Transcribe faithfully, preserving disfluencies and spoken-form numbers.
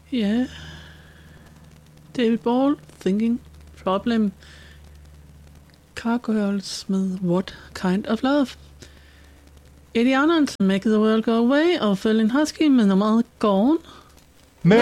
Ja. David Ball, Thinking Problem. Gargoyles med What Kind of Love. Eddie Arnold, Make the World Go Away, og Ferlin Husky med nummeret Gone.